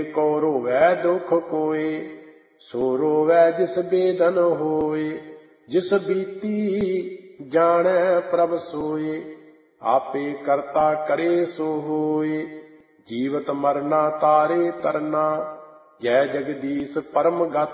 को रोवै दुख कोय, सो रोवै जिस बेदन होय। जिस बीती जानै प्रभ सोय, आपे करता करे सो होय। जीवत मरना तारे तरना, जय जगदीश परम गत